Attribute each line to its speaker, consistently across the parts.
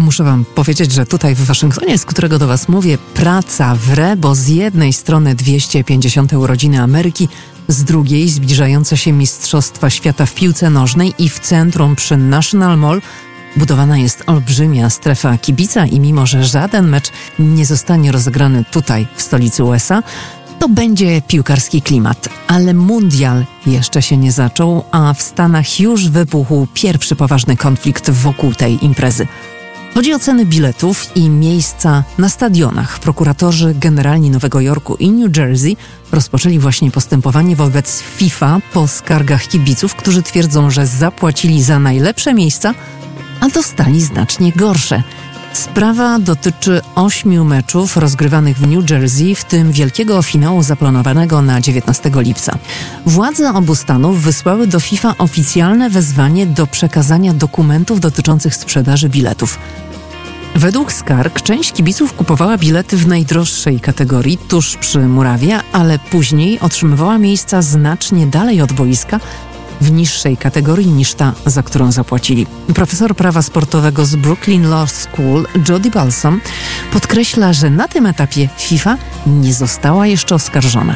Speaker 1: Muszę wam powiedzieć, że tutaj w Waszyngtonie, z którego do was mówię, praca wre, bo z jednej strony 250. urodziny Ameryki, z drugiej zbliżające się Mistrzostwa Świata w piłce nożnej i w centrum przy National Mall budowana jest olbrzymia strefa kibica i mimo, że żaden mecz nie zostanie rozegrany tutaj, w stolicy USA, to będzie piłkarski klimat. Ale mundial jeszcze się nie zaczął, a w Stanach już wybuchł pierwszy poważny konflikt wokół tej imprezy. Chodzi o ceny biletów i miejsca na stadionach. Prokuratorzy generalni Nowego Jorku i New Jersey rozpoczęli właśnie postępowanie wobec FIFA po skargach kibiców, którzy twierdzą, że zapłacili za najlepsze miejsca, a dostali znacznie gorsze. Sprawa dotyczy 8 meczów rozgrywanych w New Jersey, w tym wielkiego finału zaplanowanego na 19 lipca. Władze obu stanów wysłały do FIFA oficjalne wezwanie do przekazania dokumentów dotyczących sprzedaży biletów. Według skarg część kibiców kupowała bilety w najdroższej kategorii, tuż przy murawie, ale później otrzymywała miejsca znacznie dalej od boiska, w niższej kategorii niż ta, za którą zapłacili. Profesor prawa sportowego z Brooklyn Law School, Jody Balsom, podkreśla, że na tym etapie FIFA nie została jeszcze oskarżona.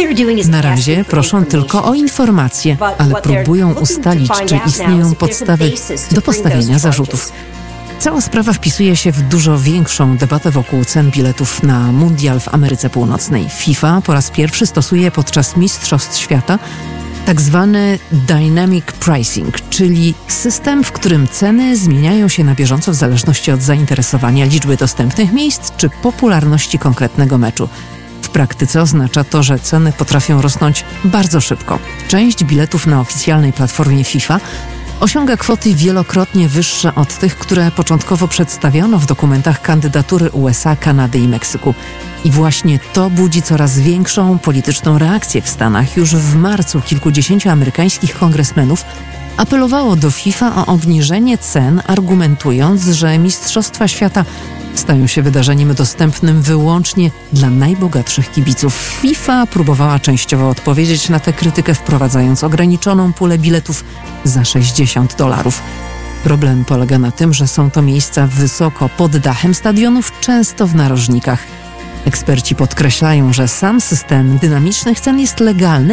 Speaker 1: Na razie proszą tylko o informacje, ale próbują ustalić, czy istnieją podstawy do postawienia zarzutów. Cała sprawa wpisuje się w dużo większą debatę wokół cen biletów na mundial w Ameryce Północnej. FIFA po raz pierwszy stosuje podczas Mistrzostw Świata tak zwany dynamic pricing, czyli system, w którym ceny zmieniają się na bieżąco w zależności od zainteresowania, liczby dostępnych miejsc czy popularności konkretnego meczu. W praktyce oznacza to, że ceny potrafią rosnąć bardzo szybko. Część biletów na oficjalnej platformie FIFA osiąga kwoty wielokrotnie wyższe od tych, które początkowo przedstawiono w dokumentach kandydatury USA, Kanady i Meksyku. I właśnie to budzi coraz większą polityczną reakcję w Stanach. Już w marcu kilkudziesięciu amerykańskich kongresmenów apelowało do FIFA o obniżenie cen, argumentując, że Mistrzostwa Świata stają się wydarzeniem dostępnym wyłącznie dla najbogatszych kibiców. FIFA próbowała częściowo odpowiedzieć na tę krytykę, wprowadzając ograniczoną pulę biletów za $60. Problem polega na tym, że są to miejsca wysoko pod dachem stadionów, często w narożnikach. Eksperci podkreślają, że sam system dynamicznych cen jest legalny,